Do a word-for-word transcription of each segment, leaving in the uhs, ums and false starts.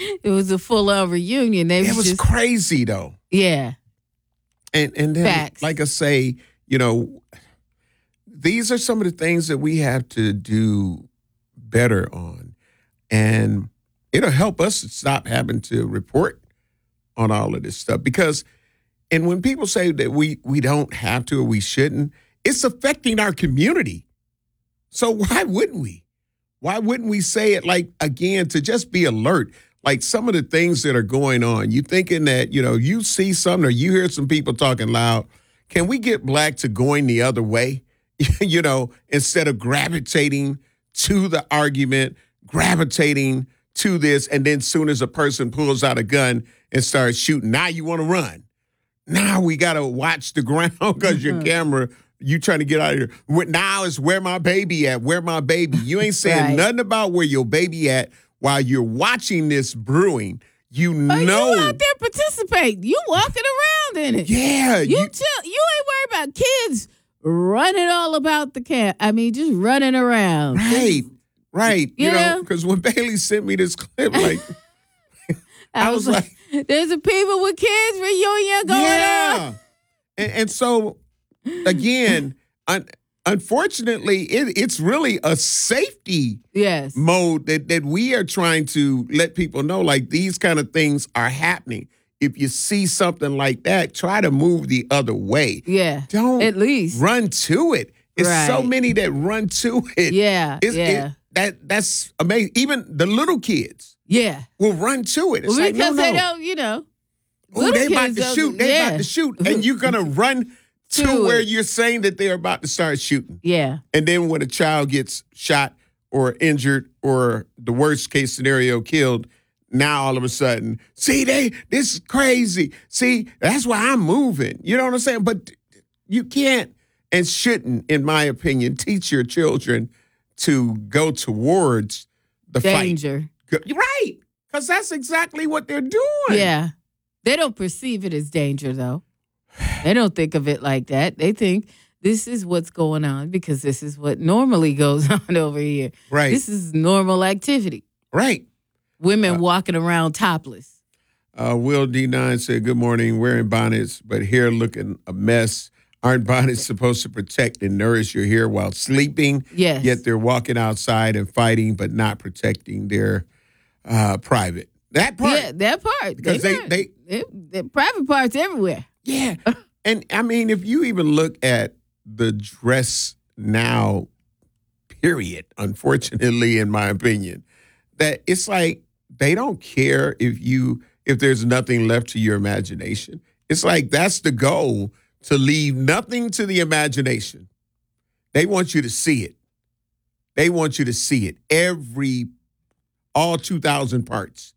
It was a full-on reunion. They It was, was just, crazy, though. Yeah. And and then, Facts. like I say, you know, these are some of the things that we have to do better on. And it'll help us stop having to report on all of this stuff. Because, and when people say that we, we don't have to or we shouldn't, it's affecting our community. So why wouldn't we? Why wouldn't we say it, like, again, to just be alert? Like some of the things that are going on, you thinking that, you know, you see something or you hear some people talking loud. Can we get black to going the other way? You know, instead of gravitating to the argument, gravitating to this, and then soon as a person pulls out a gun and starts shooting, now you want to run. Now we got to watch the ground because your camera, you trying to get out of here. Now it's where my baby at, where my baby. You ain't saying Right. nothing about where your baby at while you're watching this brewing. You Oh, know. you out there participating. You walking around in it. Yeah. You, You, chill. You ain't worried about kids running all about the camp. I mean, just running around. right. Right. You know, Yeah. because when Bailey sent me this clip, like, I, I was was like, there's a people with kids reunion going yeah. on. And, and so, again, un, unfortunately, it, it's really a safety Yes. mode that, that we are trying to let people know, like, these kind of things are happening. If you see something like that, try to move the other way. Yeah. Don't At least. run to it. It's so Right. many that run to it. Yeah. It's, yeah. It, that that's amazing. Even the little kids yeah. will run to it. It's Well, like, because no, they no. don't, you know. Oh, little they about kids to don't- shoot. They yeah. about to shoot. And you're going to run to, To where it. you're saying that they're about to start shooting. Yeah. And then when a child gets shot or injured or the worst case scenario killed, now all of a sudden, see, they this is crazy. See, that's why I'm moving. You know what I'm saying? But you can't and shouldn't, in my opinion, teach your children to go towards the Danger. fight. You're right. Because that's exactly what they're doing. Yeah. They don't perceive it as danger, though. They don't think of it like that. They think this is what's going on because this is what normally goes on over here. Right. This is normal activity. Right. Women walking around topless. Uh, Will D nine said, good morning, wearing bonnets, but hair looking a mess. Aren't bonnets supposed to protect and nourish your hair while sleeping? Yes. Yet they're walking outside and fighting, but not protecting their uh, private. That part. Yeah, that part. Because they- not- they- they- the private parts everywhere. Yeah. And I mean, if you even look at the dress now, period, unfortunately, in my opinion, that it's like they don't care if you if there's nothing left to your imagination. It's like that's the goal, to leave nothing to the imagination. They want you to see it. They want you to see it. Every, all two thousand parts.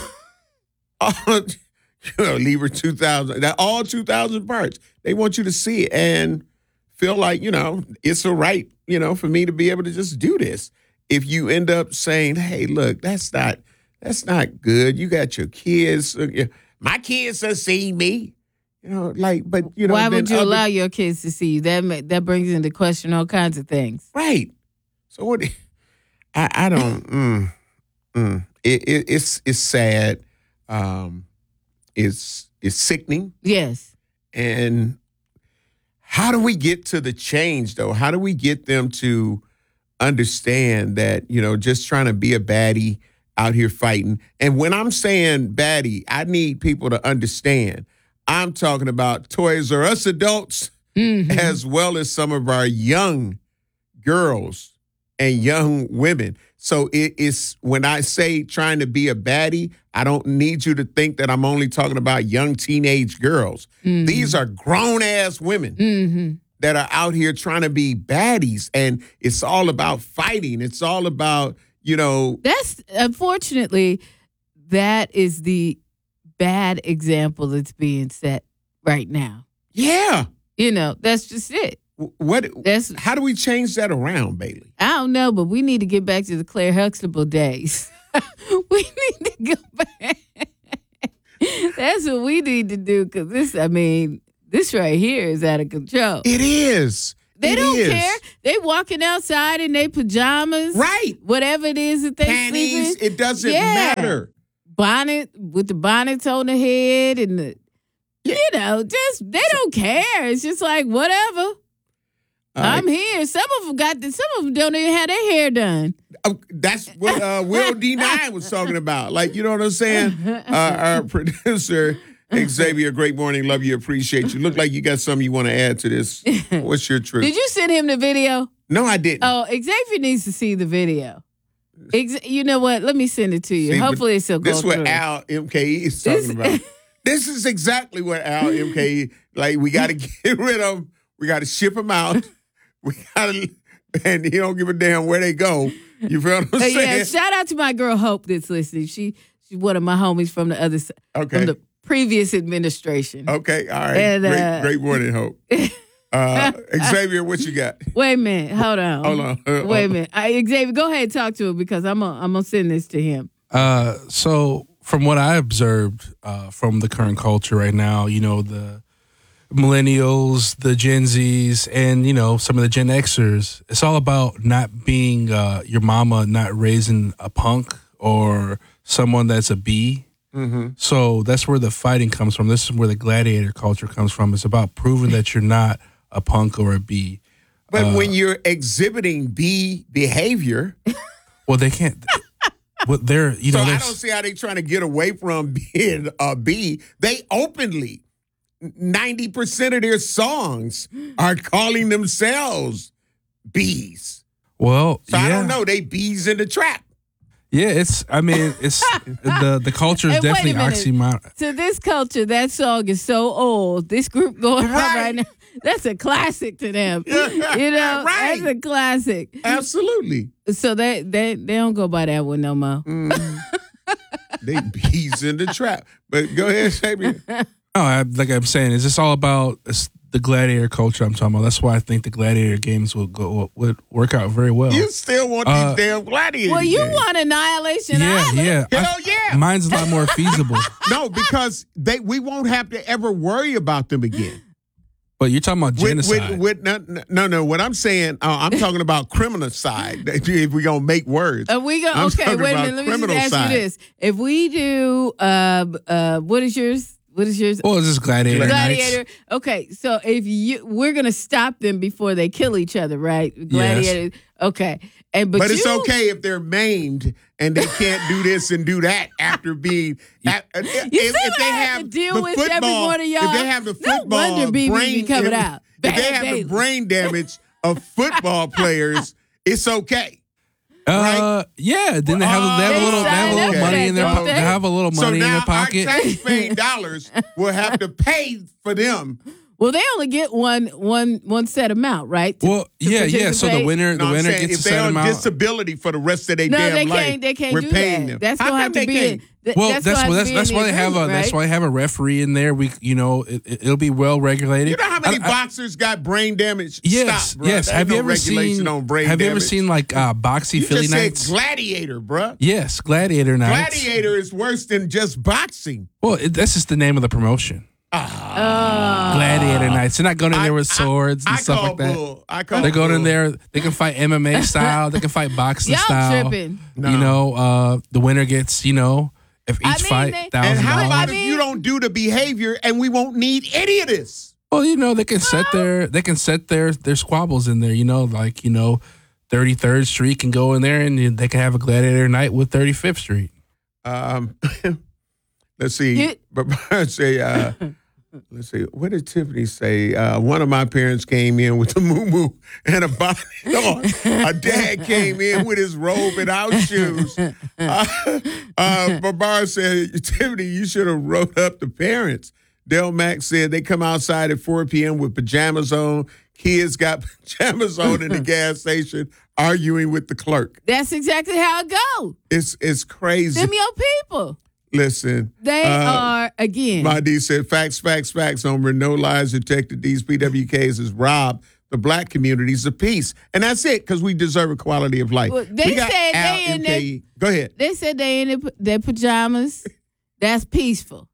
all, you know, Libra two thousand, that all two thousand parts. They want you to see it and feel like, you know, it's a right, you know, for me to be able to just do this. If you end up saying, hey, look, that's not, that's not good. You got your kids. My kids have seen me. You know, like, but, you know. Why then would you other- allow your kids to see you? That ma- that brings into question all kinds of things. Right. So what, I, I don't, mm, mm. It, it, it's, it's sad. Um, it's, it's sickening. Yes. And how do we get to the change, though? How do we get them to understand that, you know, just trying to be a baddie out here fighting? And when I'm saying baddie, I need people to understand. I'm talking about Toys R Us adults Mhm. as well as some of our young girls and young women. So it is, when I say trying to be a baddie, I don't need you to think that I'm only talking about young teenage girls. Mhm. These are grown-ass women Mhm. that are out here trying to be baddies, and it's all about fighting. It's all about, you know, That's unfortunately that is the bad example that's being set right now. yeah. You know, that's just it. What? That's How do we change that around, Bailey? I don't know, but we need to get back to the Claire Huxtable days. We need to go back. That's what we need to do, because this, I mean, this right here is out of control. It is. They It don't is. care. They walking outside in their pajamas. Right. Whatever it is that they Panties. sleep in. It doesn't Yeah. matter. bonnet with the bonnets on the head and the, you know, just they don't care. It's just like whatever. I'm here. Some of them got this. Some of them don't even have their hair done. Uh, that's what uh, Will D nine was talking about. Like, you know what I'm saying? Uh, our producer, Xavier, great morning. Love you. Appreciate you. Look like you got something you want to add to this. What's your truth? Did you send him the video? No, I didn't. Oh, Xavier needs to see the video. Ex- you know what? Let me send it to you. See, Hopefully it's still go This is what through. Al M K E is talking This- about. This is exactly what Al M K E, like, we got to get rid of them. We got to ship them out. We got to, and he don't give a damn where they go. You feel what I'm Uh, saying? yeah, shout out to my girl Hope that's listening. She she's one of my homies from the other side, Okay. from the previous administration. Okay, all right. And, great, uh, great morning, Hope. Uh, Xavier, what you got? Wait a minute, hold on, Hold on. Uh, Wait a minute, I, Xavier, go ahead and talk to him because I'm gonna I'm gonna send this to him. Uh, so from what I observed uh, from the current culture right now, you know, the millennials, the Gen Zs, and, you know, some of the Gen Xers, it's all about not being uh, your mama, not raising a punk or someone that's a B. Mm-hmm. So that's where the fighting comes from. This is where the gladiator culture comes from. It's about proving that you're not a punk or a B. But Uh, when you're exhibiting B behavior, Well, they can't. What they're, you so know, I they're, don't see how they're trying to get away from being a B. They openly, ninety percent of their songs are calling themselves B's. well, So yeah. I don't know. They B's in the trap. Yeah, it's. I mean, it's the the culture is Hey, wait a definitely minute. oxymoron. To this culture, that song is so old. This group going on Right. right now, that's a classic to them. Yeah, You know, right. that's a classic. Absolutely. So they they they don't go by that one no more. Mm. They B's in the trap. But go ahead, Xavier. No, I, like I'm saying, is this all about it's the gladiator culture I'm talking about? That's why I think the gladiator games would go would work out very well. You still want Uh, these damn gladiators. Well, you games. want Annihilation yeah, Island. yeah. I- Hell yeah. Mine's a lot more feasible. No, because they we won't have to ever worry about them again. But you're talking about With, genocide. with, with, no, no, no. What I'm saying, uh, I'm talking about criminal side. If we're going to make words. Are we go I'm okay? talking Wait a about minute. Let me criminal just ask side. you this: if we do, uh, uh, what is yours? What is yours? well, it's just gladiator, Gladiator. nights. Okay, so if you, we're gonna stop them before they kill each other, right? Gladiator. Okay, and but, But it's you, okay if they're maimed and they can't do this and do that after being. If, if, You if see what they I have have to deal the with every football, one of y'all? if they have the No football wonder B B brain, be coming if, out. if they Bad have Bailey. the brain damage of football players, it's okay. Uh, yeah. Then they have they have a They little they have a sign little up money for in that, their don't po- they? they have a little So money in now their pocket. our taxpaying dollars will have to pay for them. Well, they only get one one one set amount, right? To- Well, to yeah, yeah. So the participate? winner, No, the I'm winner saying gets if to they're set on them out. disability for the rest of their No, damn they life, can't. They can't we're do paying that. them. That's How gonna come have to they be. can't? In, th- Well, that's that's gonna well, have that's to be that's in why the they have a agreement, that's right? why they have a referee in there. We you know it, it, it'll be well regulated. You know how many I- I- boxers got brain damage? Yes, Stop, bro. yes. There's Have no you ever regulation seen? on brain Have you ever damage. seen like uh, boxy You Philly just nights? said gladiator, bruh. Yes, gladiator nights. Gladiator is worse than just boxing. Well, it, that's just the name of the promotion. Oh. Gladiator nights. They're not going in I- there with swords and I stuff call like that. bull. I call They're going in bull. there. They can fight M M A style. They can fight boxing Y'all style. tripping. No. You know, uh, the winner gets. You know, if each I mean, fight they- And thousand how about dollars. if I you mean- don't do the behavior and we won't need any of this? Well, you know, they can set their they can set their their squabbles in there. You know, like you know, thirty-third Street can go in there and they can have a gladiator night with thirty-fifth Street. Um, let's see. You- But say, uh, let's see. What did Tiffany say? Uh, one of my parents came in with a moo and a bonnet on. A dad came in with his robe and house shoes. Uh, uh, Barbara said, Tiffany, you should have wrote up the parents. Del Max said they come outside at four p.m. with pajamas on. Kids got pajamas on in the gas station arguing with the clerk. That's exactly how it go. It's it's crazy. Them your people. Listen. They uh, are again. My D said, facts, facts, facts, Homer. No lies detected. These P W Ks has robbed the black communities of peace. And that's it, because we deserve a quality of life. Well, they we got said Al they in M K E. Go ahead. They said they in their, their pajamas. That's peaceful.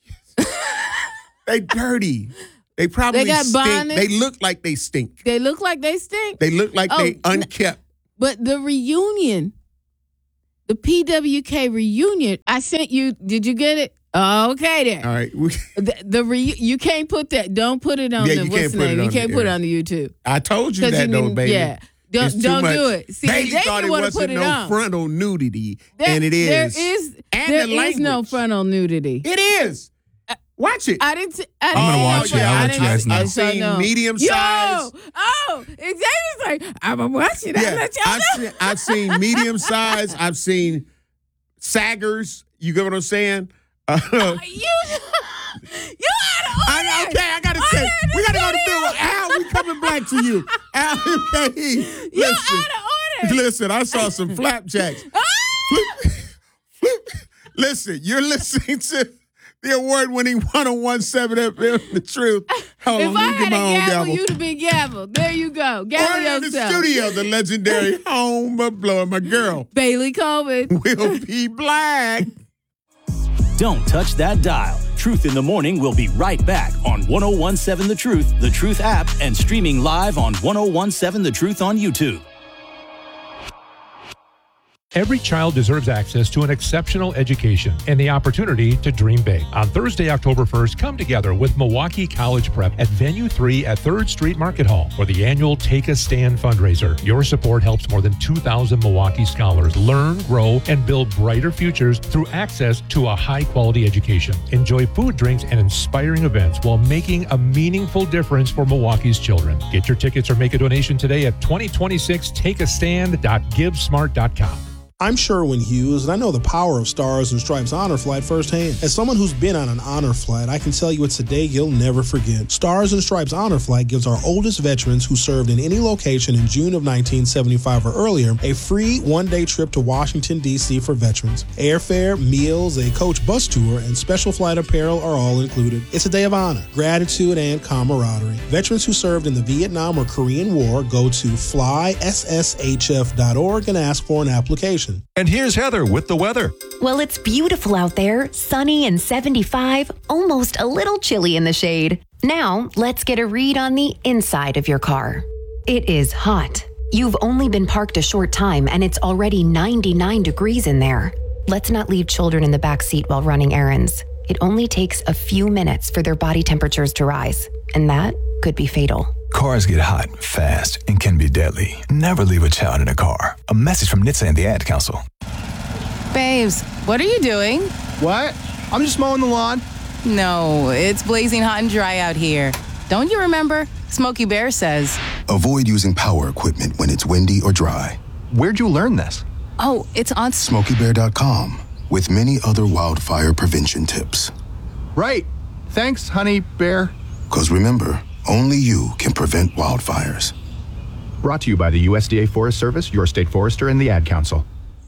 They dirty. They probably They got stink. bonnets. They look like they stink. They look like they stink. They look like Oh, they unkept. But the reunion, the P W K reunion. I sent you. Did you get it? Oh, okay, then. All right. The, the re, you can't put that. Don't put it on Yeah, the. you What's can't the put name? it You on can't the put it air. on the YouTube. I told you 'Cause that, you though, can- baby. yeah. Don't It's too don't much. do it. See, Bailey they thought it want to wasn't put it no on. frontal nudity, There- and it is. There is. And there the is no language. frontal nudity. It is. Watch it. I didn't. I I'm gonna didn't- watch it. I'll I let you didn't- guys know. I I've don't seen know. medium Yo! size. Oh, Xavier's like, I'm gonna watch it. I'll Yeah, let y'all I've know. seen, I've seen medium size. I've seen saggers. You get what I'm saying? Uh, You, you out of order. I, okay, I gotta say, Order in we gotta the go to studio. Bill. Al, we coming back to you. Al, okay. You Listen, out of order. listen, I saw some flapjacks. Ah! Flip, flip. Listen, you're listening to the award-winning one oh one point seven F M, The Truth. Hold If on, I let me had get a my own gavel, gavel. you'd have been gavel. There you go. Gavel Or in the yourself. studio, the legendary home of blowing my girl, Bailey Coleman. Will P. Black. Don't touch that dial. Truth in the Morning will be right back on one oh one point seven The Truth, The Truth app, and streaming live on one oh one point seven The Truth on YouTube. Every child deserves access to an exceptional education and the opportunity to dream big. On Thursday, October first, come together with Milwaukee College Prep at Venue three at third Street Market Hall for the annual Take a Stand fundraiser. Your support helps more than two thousand Milwaukee scholars learn, grow, and build brighter futures through access to a high-quality education. Enjoy food, drinks, and inspiring events while making a meaningful difference for Milwaukee's children. Get your tickets or make a donation today at twenty twenty-six take a stand dot give smart dot com. I'm Sherwin Hughes, and I know the power of Stars and Stripes Honor Flight firsthand. As someone who's been on an honor flight, I can tell you it's a day you'll never forget. Stars and Stripes Honor Flight gives our oldest veterans who served in any location in June of nineteen seventy-five or earlier a free one-day trip to Washington, D C for veterans. Airfare, meals, a coach bus tour, and special flight apparel are all included. It's a day of honor, gratitude, and camaraderie. Veterans who served in the Vietnam or Korean War go to fly s s h f dot org and ask for an application. And here's Heather with the weather. Well, it's beautiful out there, sunny and seventy-five, almost a little chilly in the shade. Now, let's get a read on the inside of your car. It is hot. You've only been parked a short time and it's already ninety-nine degrees in there. Let's not leave children in the back seat while running errands. It only takes a few minutes for their body temperatures to rise, and that could be fatal. Cars get hot fast and can be deadly. Never leave a child in a car. A message from N H T S A and the Ad Council. Babes, what are you doing? What? I'm just mowing the lawn. No, it's blazing hot and dry out here. Don't you remember? Smokey Bear says. Avoid using power equipment when it's windy or dry. Where'd you learn this? Oh, it's on Smokey Bear dot com with many other wildfire prevention tips. Right. Thanks, honey bear. Because remember, only you can prevent wildfires. Brought to you by the U S D A Forest Service, your state forester, and the Ad Council.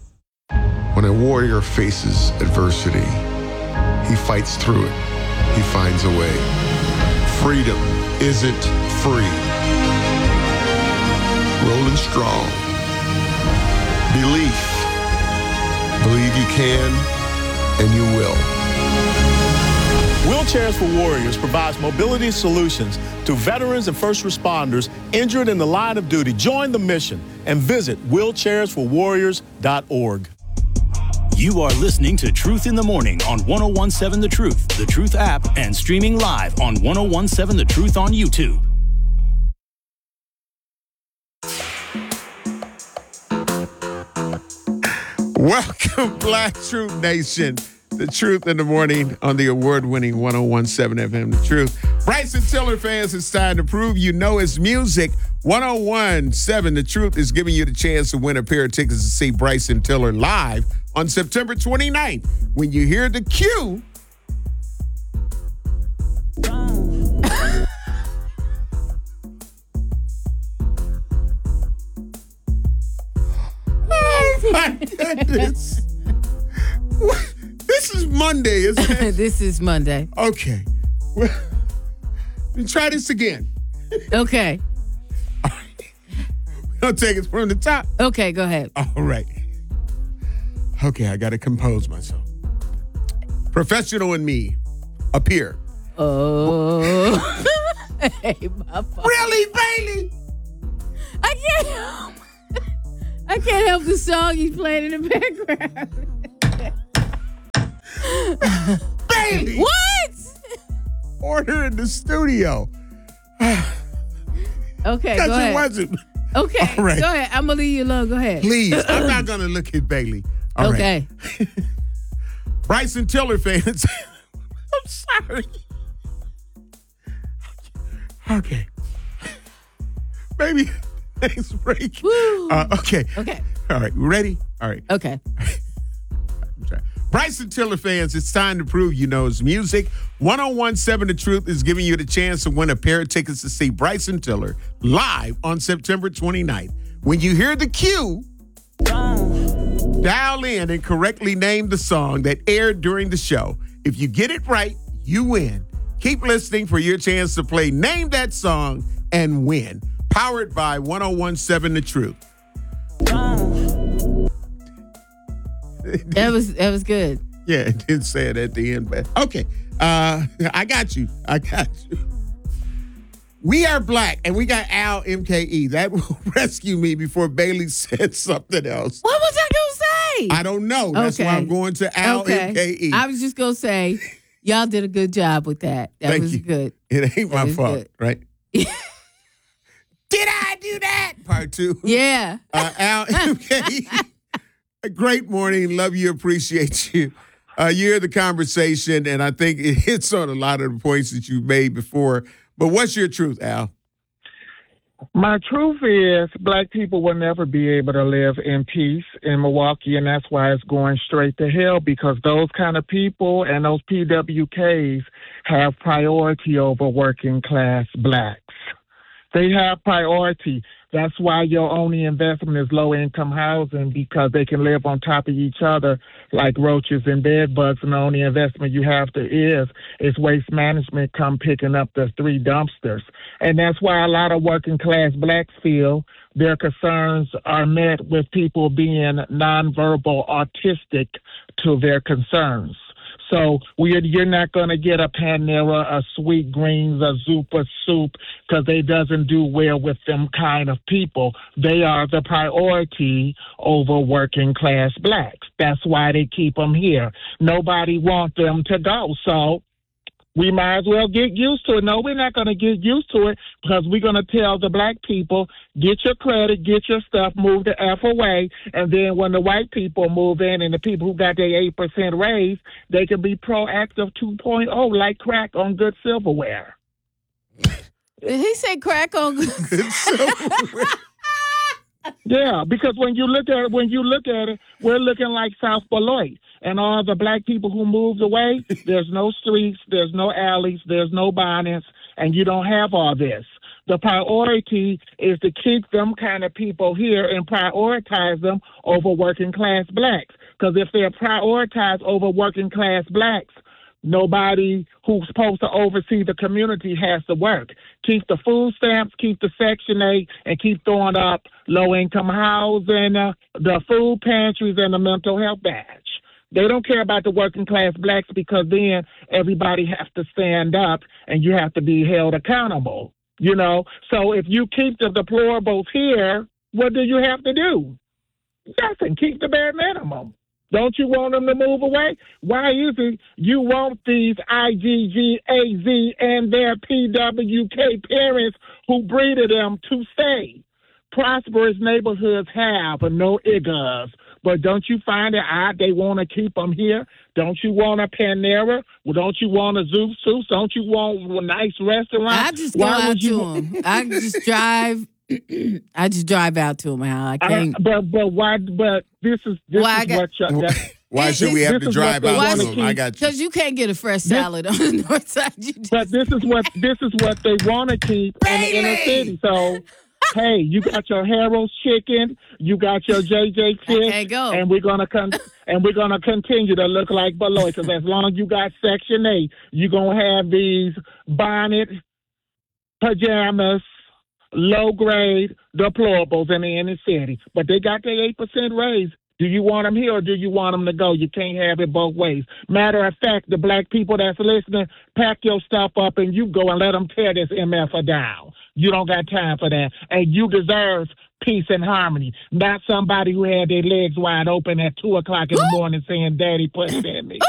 When a warrior faces adversity, he fights through it. He finds a way. Freedom isn't free. Rolling strong. Belief. Believe you can, and you will. Wheelchairs for Warriors provides mobility solutions to veterans and first responders injured in the line of duty. Join the mission and visit wheelchairs for warriors dot org. You are listening to Truth in the Morning on one oh one point seven The Truth, The Truth app, and streaming live on one oh one point seven The Truth on YouTube. Welcome, Black Truth Nation. The Truth in the Morning on the award-winning one oh one point seven F M, The Truth. Bryson Tiller fans, it's time to prove you know his music. one oh one point seven The Truth is giving you the chance to win a pair of tickets to see Bryson Tiller live on September twenty-ninth. When you hear the cue, oh my goodness. This is Monday, isn't it? This is Monday. Okay. Well, let's try this again. Okay. All right. We'll take it from the top. Okay, go ahead. All right. Okay, I got to compose myself. Professional in me, appear. Oh. Hey, my fault. Really, Bailey? I can't help I can't help the song he's playing in the background. Bailey! What? Order in the studio. Okay, Because go it ahead. wasn't. Okay, All right. go ahead. I'm going to leave you alone. Go ahead. Please, I'm not going to look at Bailey. All okay. right. Bryson Tiller fans. I'm sorry. Okay. Baby, thanks, break. Uh, okay. Okay. All right. Ready? All right. Okay. Bryson Tiller fans, it's time to prove you know his music. ten seventeen The Truth is giving you the chance to win a pair of tickets to see Bryson Tiller live on September twenty-ninth. When you hear the cue, dial in and correctly name the song that aired during the show. If you get it right, you win. Keep listening for your chance to play Name That Song and win. Powered by ten seventeen The Truth. That was that was good. Yeah, it didn't say it at the end, but okay. Uh, I got you. I got you. We are black, and we got Al M K E. That will rescue me before Bailey said something else. What was I going to say? I don't know. That's Okay. why I'm going to Al Okay. M K E. I was just going to say, y'all did a good job with that. That Thank was you. good. It ain't That my was fault, good. right? Did I do that? Part two. Yeah. Uh, Al M K E. A great morning. Love you. Appreciate you. Uh, you hear the conversation, and I think it hits on a lot of the points that you made before. But what's your truth, Al? My truth is black people will never be able to live in peace in Milwaukee, and that's why it's going straight to hell, because those kind of people and those P W Ks have priority over working class blacks. They have priority. That's why your only investment is low-income housing, because they can live on top of each other like roaches and bed bugs, and the only investment you have to is is waste management come picking up the three dumpsters. And that's why a lot of working-class blacks feel their concerns are met with people being nonverbal autistic to their concerns. So we, you're not going to get a Panera, a Sweet Greens, a Zupa soup, because they doesn't do well with them kind of people. They are the priority over working class blacks. That's why they keep them here. Nobody wants them to go. So we might as well get used to it. No, we're not going to get used to it, because we're going to tell the black people, get your credit, get your stuff, move the F away. And then when the white people move in and the people who got their eight percent raise, they can be proactive two point oh like crack on good silverware. Did he say crack on good silverware? Yeah, because when you look at it, when you look at it, we're looking like South Beloit. And all the black people who moved away, there's no streets, there's no alleys, there's no bonnets, and you don't have all this. The priority is to keep them kind of people here and prioritize them over working class blacks. Because if they're prioritized over working class blacks, nobody who's supposed to oversee the community has to work. Keep the food stamps, keep the Section eight, and keep throwing up low-income housing, uh, the food pantries, and the mental health badge. They don't care about the working class blacks, because then everybody has to stand up and you have to be held accountable, you know? So if you keep the deplorables here, what do you have to do? Nothing. Keep the bare minimum. Don't you want them to move away? Why is it you want these I G G A Z and their P W K parents who breeded them to stay? Prosperous neighborhoods have no iggers. But don't you find it odd they want to keep them here? Don't you want a Panera? Well, don't you want a Zoop Soup? Don't you want a nice restaurant? I just go Why out would you- to them. I just drive. I just drive out to them. How I can't. I, but but why? But this is this Why I is got- what. You, that, Why should we have this to is drive what they out wanna to them? keep- I got you. Because you can't get a fresh salad on the north side. You just, But this is what this is what they want to keep in the inner city. So, hey, you got your Harold's chicken, you got your J J fish, can't go. and we're gonna con- and we're gonna continue to look like Beloit. Because as long as you got Section eight, you're gonna have these bonnet, pajamas, low grade deplorables in the inner city. But they got their eight percent raise. Do you want them here or do you want them to go? You can't have it both ways. Matter of fact, the black people that's listening, pack your stuff up and you go and let them tear this M F down. You don't got time for that. And you deserve peace and harmony, not somebody who had their legs wide open at two o'clock in the morning saying, Daddy pushed at me.